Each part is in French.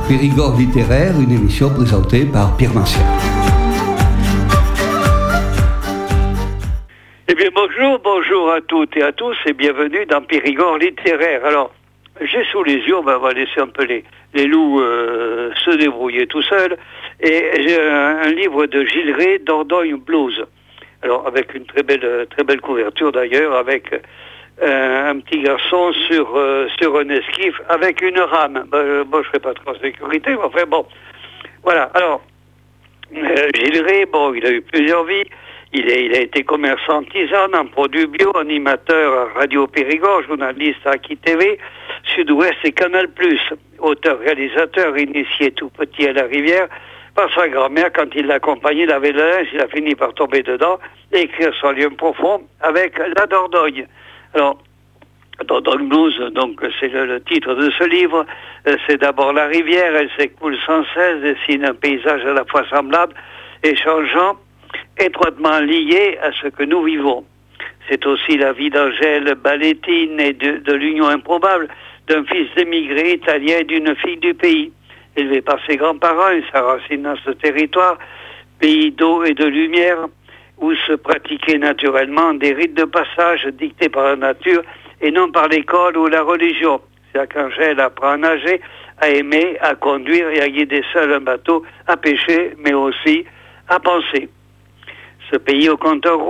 Périgord littéraire, une émission présentée par Pierre Martial. Eh bien bonjour à toutes et à tous et bienvenue dans Périgord littéraire. Alors, j'ai sous les yeux, on va laisser un peu les loups se débrouiller tout seuls, et j'ai un livre de Gilles Rey, Dordogne Blues. Alors, avec une très belle couverture d'ailleurs, avec un petit garçon sur un esquif avec une rame. Je ne serai pas trop en sécurité, mais enfin bon. Voilà, alors, Gilles Rey, il a eu plusieurs vies. Il a été commerçant tisane en produits bio, animateur à Radio Périgord, journaliste à Aki TV, Sud-Ouest et Canal+. Auteur-réalisateur, initié tout petit à la rivière par sa grand-mère. Quand il l'accompagnait, il avait le linge, il a fini par tomber dedans et écrire son lieu profond avec la Dordogne. Alors, Dordogne Blues, donc c'est le titre de ce livre. C'est d'abord la rivière, elle s'écoule sans cesse, dessine un paysage à la fois semblable et changeant, étroitement lié à ce que nous vivons. C'est aussi la vie d'Angèle Ballettine et de l'union improbable d'un fils d'émigré italien et d'une fille du pays. Élevé par ses grands-parents, il s'enracine dans ce territoire, pays d'eau et de lumière, où se pratiquaient naturellement des rites de passage dictés par la nature et non par l'école ou la religion. C'est là qu'Angèle apprend à nager, à aimer, à conduire et à guider seul un bateau, à pêcher, mais aussi à penser. Ce pays au compteur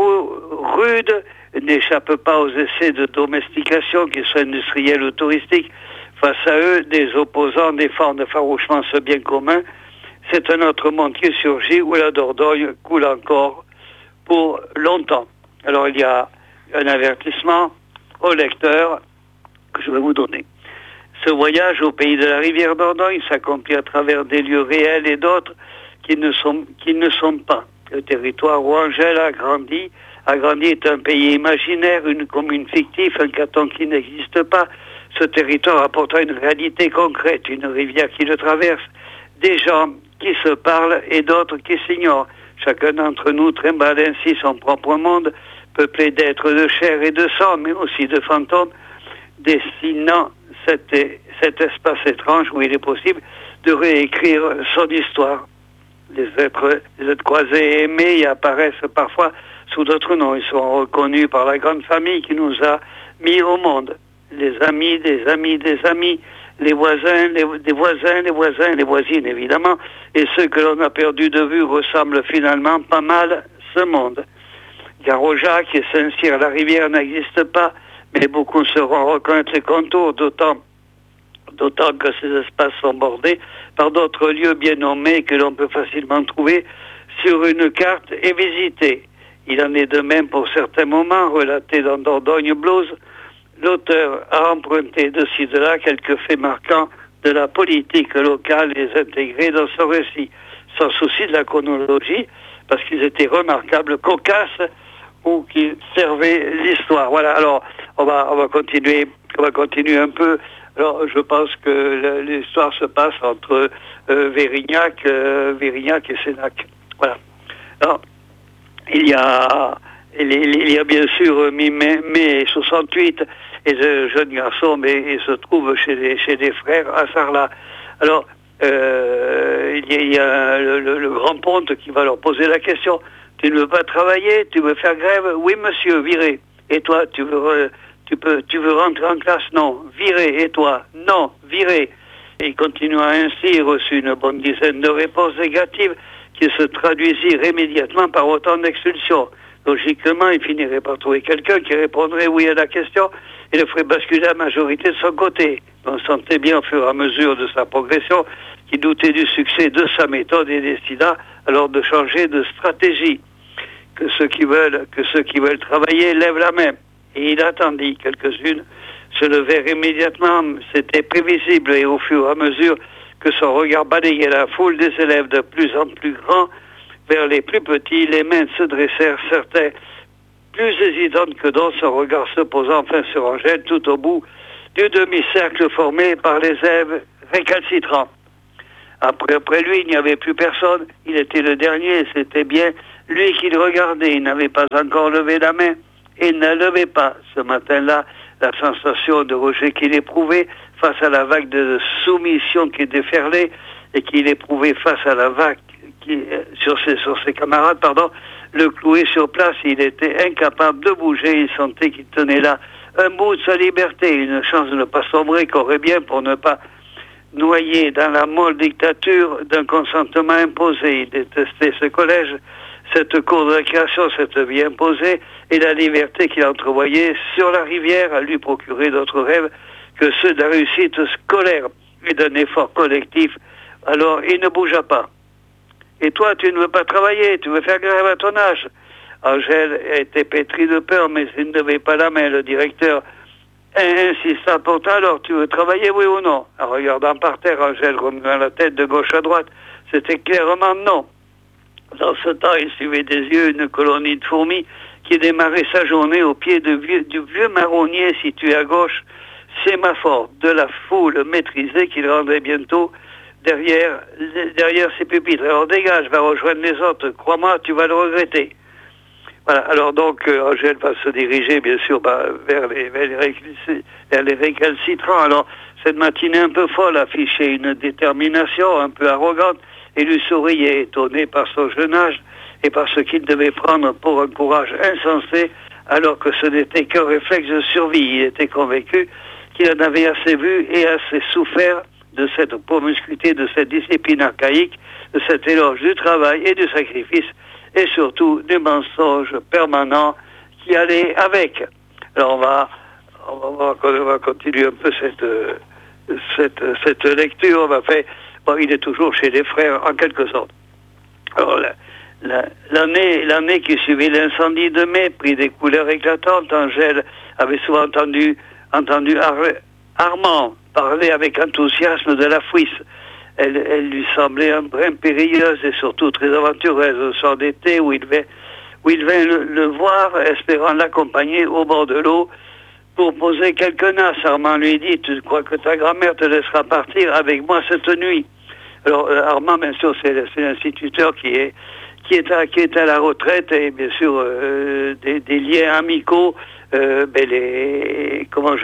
rude n'échappe pas aux essais de domestication, qu'ils soient industriels ou touristiques. Face à eux, des opposants défendent farouchement ce bien commun. C'est un autre monde qui surgit où la Dordogne coule encore pour longtemps. Alors il y a un avertissement au lecteur que je vais vous donner. Ce voyage au pays de la rivière Dordogne s'accomplit à travers des lieux réels et d'autres qui ne sont pas. Le territoire où Angèle a grandi est un pays imaginaire, une commune fictive, un canton qui n'existe pas. Ce territoire apportant une réalité concrète, une rivière qui le traverse, des gens qui se parlent et d'autres qui s'ignorent. Chacun d'entre nous trimballe ainsi son propre monde, peuplé d'êtres de chair et de sang, mais aussi de fantômes, dessinant cet espace étrange où il est possible de réécrire son histoire. Les êtres croisés et aimés y apparaissent parfois sous d'autres noms. Ils sont reconnus par la grande famille qui nous a mis au monde. Les amis, des amis, des amis, les voisins, des voisins, les voisins, les voisines évidemment. Et ceux que l'on a perdus de vue ressemblent finalement pas mal ce monde. Garojac et Saint-Cyr, la rivière n'existe pas, mais beaucoup sauront reconnaître les contours, d'autant que ces espaces sont bordés par d'autres lieux bien nommés que l'on peut facilement trouver sur une carte et visiter. Il en est de même pour certains moments relatés dans Dordogne Blues. L'auteur a emprunté de ci de là quelques faits marquants de la politique locale et les intégrer dans son récit, sans souci de la chronologie, parce qu'ils étaient remarquables, cocasses ou qui servaient l'histoire. Voilà, alors on va continuer un peu. Alors, je pense que l'histoire se passe entre Vérignac et Sénac. Voilà. Alors, il y a bien sûr mai 68 et ce jeune garçon, mais il se trouve chez des frères à Sarlat. Alors, il y a le grand ponte qui va leur poser la question. Tu ne veux pas travailler? Tu veux faire grève? Oui, monsieur, viré. Et toi, tu veux rentrer en classe? Non. Viré. Et toi? Non. Viré. Et il continua ainsi, reçut une bonne dizaine de réponses négatives qui se traduisirent immédiatement par autant d'expulsions. Logiquement, il finirait par trouver quelqu'un qui répondrait oui à la question et le ferait basculer la majorité de son côté. On sentait bien au fur et à mesure de sa progression qu'il doutait du succès de sa méthode et décida alors de changer de stratégie. Que ceux qui veulent travailler lèvent la main. Et il attendit. Quelques-unes se levèrent immédiatement. C'était prévisible et au fur et à mesure que son regard balayait la foule des élèves de plus en plus grands vers les plus petits, les mains se dressèrent, certains plus hésitantes que d'autres, son regard se posant enfin sur Angèle tout au bout du demi-cercle formé par les élèves récalcitrants. Après lui, il n'y avait plus personne. Il était le dernier, c'était bien lui qui le regardait. Il n'avait pas encore levé la main et il ne levait pas. Ce matin-là, la sensation de rejet qu'il éprouvait face à la vague de soumission qui déferlait et qu'il éprouvait face à la vague sur ses camarades, le clouait sur place. Il était incapable de bouger, il sentait qu'il tenait là un bout de sa liberté, une chance de ne pas sombrer, qu'aurait bien pour ne pas noyer dans la molle dictature d'un consentement imposé. Il détestait ce collège, cette cour de récréation, cette vie imposée, et la liberté qu'il entrevoyait sur la rivière à lui procurer d'autres rêves que ceux de la réussite scolaire et d'un effort collectif. Alors il ne bougea pas. Et toi, tu ne veux pas travailler, tu veux faire grève à ton âge. Angèle était pétrie de peur, mais il ne levait pas la main. Le directeur insista pourtant, alors tu veux travailler, oui ou non? En regardant par terre, Angèle remuant la tête de gauche à droite. C'était clairement non. Dans ce temps, il suivait des yeux une colonie de fourmis qui démarrait sa journée au pied du vieux marronnier situé à gauche, sémaphore de la foule maîtrisée qu'il rendait bientôt derrière ses pupitres. Alors dégage, va rejoindre les autres. Crois-moi, tu vas le regretter. Voilà. Alors donc, Angèle va se diriger, bien sûr, vers les récalcitrants. Alors, cette matinée un peu folle affichait une détermination un peu arrogante et lui souriait, étonné par son jeune âge et par ce qu'il devait prendre pour un courage insensé, alors que ce n'était qu'un réflexe de survie. Il était convaincu qu'il en avait assez vu et assez souffert de cette promiscuité, de cette discipline archaïque, de cet éloge du travail et du sacrifice, et surtout des mensonges permanents qui allaient avec. Alors on va continuer un peu cette lecture. Il est toujours chez les frères en quelque sorte. Alors l'année qui suivit l'incendie de mai prit des couleurs éclatantes. Angèle avait souvent entendu Armand parler avec enthousiasme de la Fouisse. Elle lui semblait un brin périlleuse et surtout très aventureuse. Au soir d'été où il vint le voir, espérant l'accompagner au bord de l'eau pour poser quelques nasses. Armand lui dit: tu crois que ta grand-mère te laissera partir avec moi cette nuit? Alors Armand, bien sûr, c'est l'instituteur qui est à la retraite, et bien sûr des liens amicaux, les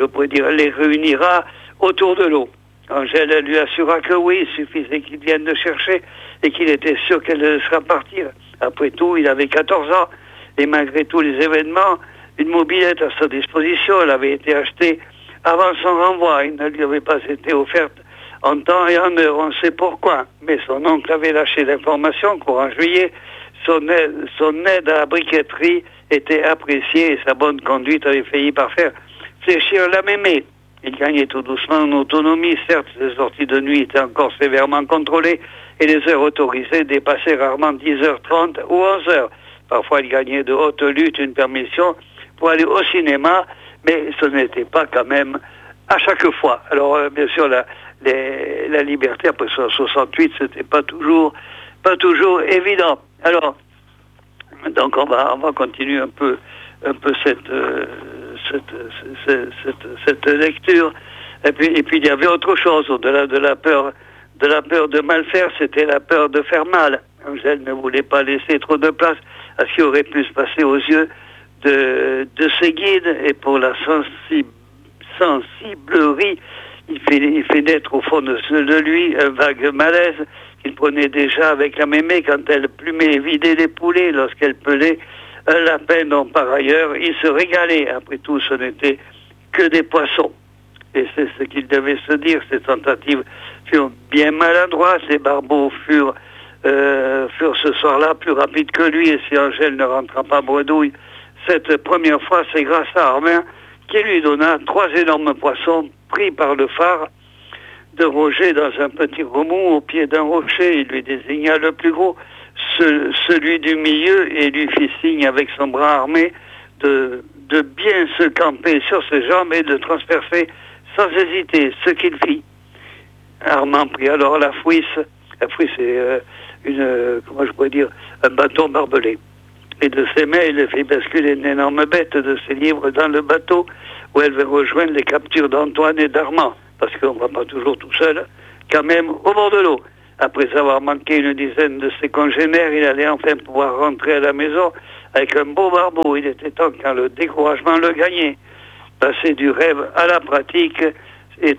réunira autour de l'eau. Angèle lui assura que oui, il suffisait qu'il vienne le chercher et qu'il était sûr qu'elle laissera partir. Après tout, il avait 14 ans et malgré tous les événements, une mobilette à sa disposition. Elle avait été achetée avant son renvoi. Il ne lui avait pas été offerte en temps et en heure. On sait pourquoi. Mais son oncle avait lâché l'information courant juillet. Son aide à la briqueterie était appréciée et sa bonne conduite avait failli par faire fléchir la mémé. Il gagnait tout doucement en autonomie. Certes, les sorties de nuit étaient encore sévèrement contrôlées et les heures autorisées dépassaient rarement 10h30 ou 11h. Parfois, il gagnait de haute lutte une permission pour aller au cinéma, mais ce n'était pas quand même à chaque fois. Alors, bien sûr, la liberté après 68, c'était pas toujours évident. Alors, donc on va continuer un peu cette lecture. Et puis il y avait autre chose au-delà de la peur de mal faire, c'était la peur de faire mal. Angèle ne voulait pas laisser trop de place à ce qui aurait pu se passer aux yeux de ses guides, et pour la sensiblerie, il fait naître au fond de lui un vague malaise qu'il prenait déjà avec la mémé quand elle plumait et vidait les poulets, lorsqu'elle pelait un lapin dont par ailleurs il se régalait. Après tout, ce n'était que des poissons. Et c'est ce qu'il devait se dire. Ces tentatives furent bien maladroites. Les barbeaux furent ce soir-là plus rapides que lui, et si Angèle ne rentra pas bredouille cette première fois, c'est grâce à Armin qui lui donna 3 énormes poissons pris par le phare de Roger dans un petit remous au pied d'un rocher. Il lui désigna le plus gros, celui du milieu, et lui fit signe avec son bras armé de bien se camper sur ses jambes et de transpercer sans hésiter, ce qu'il fit. Armand prit alors la fouisse. La fouisse est un bâton barbelé. Et de ses mains, il fit basculer une énorme bête de ses livres dans le bateau où elle va rejoindre les captures d'Antoine et d'Armand, parce qu'on ne va pas toujours tout seul, quand même au bord de l'eau. Après avoir manqué une dizaine de ses congénères, il allait enfin pouvoir rentrer à la maison avec un beau barbeau. Il était temps quand le découragement le gagnait. passer du rêve à la pratique